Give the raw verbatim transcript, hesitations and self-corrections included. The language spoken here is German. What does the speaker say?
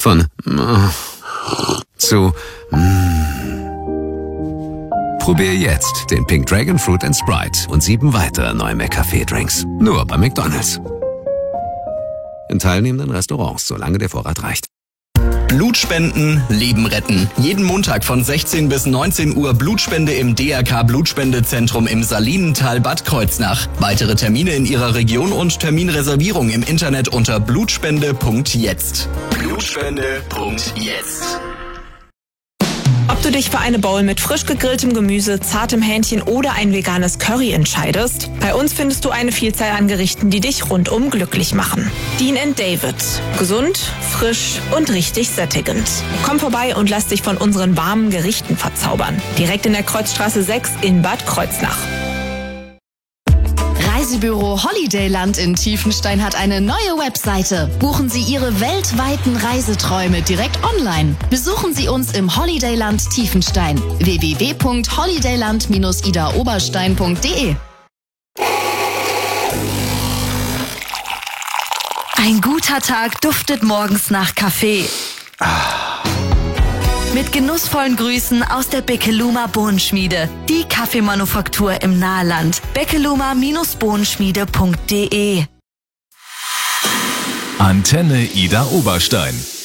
Von mm, zu mm. Probier jetzt den Pink Dragon Fruit and Sprite und sieben weitere neue McCafé-Drinks. Nur bei McDonald's. In teilnehmenden Restaurants, solange der Vorrat reicht. Blutspenden, Leben retten. Jeden Montag von sechzehn bis neunzehn Uhr Blutspende im D R K Blutspendezentrum im Salinental Bad Kreuznach. Weitere Termine in Ihrer Region und Terminreservierung im Internet unter blutspende punkt jetzt. blutspende punkt jetzt. Ob du dich für eine Bowl mit frisch gegrilltem Gemüse, zartem Hähnchen oder ein veganes Curry entscheidest, bei uns findest du eine Vielzahl an Gerichten, die dich rundum glücklich machen. Dean and David. Gesund, frisch und richtig sättigend. Komm vorbei und lass dich von unseren warmen Gerichten verzaubern. Direkt in der Kreuzstraße sechs in Bad Kreuznach. Reisebüro Holidayland in Tiefenstein hat eine neue Webseite. Buchen Sie Ihre weltweiten Reiseträume direkt online. Besuchen Sie uns im Holidayland Tiefenstein. w w w punkt holidayland Bindestrich ida oberstein punkt de. Ein guter Tag duftet morgens nach Kaffee. Mit genussvollen Grüßen aus der Beckeluma Bohnenschmiede. Die Kaffeemanufaktur im Nahland. beckeluma Bindestrich bohnenschmiede punkt de. Antenne Ida Oberstein.